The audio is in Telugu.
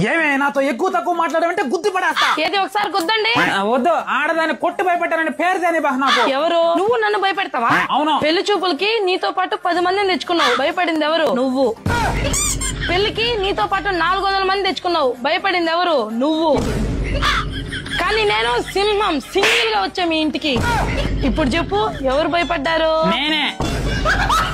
ఏమే నాతో ఎక్కువ తక్కువ మాట్లాడమంటే గుద్ది పడేస్తా. ఏది ఒకసారి గుద్దండి. వద్దు, ఆడదాన్ని కొట్టి భయపెట్టానని పేరు దాని నాకు. ఎవరు? నువ్వు నన్ను భయపెడతావా? అవును. పెళ్లి చూపులకి నీతో పాటు 10 మందిని తెచ్చుకున్నావు, భయపడింది ఎవరు? నువ్వు. పెళ్లికి నీతో పాటు 400 మంది తెచ్చుకున్నావు, భయపడింది ఎవరు? నువ్వు. కానీ నేను సింహం సింగిల్ గా వచ్చా మీ ఇంటికి. ఇప్పుడు చెప్పు ఎవరు భయపడ్డారు? నేనే.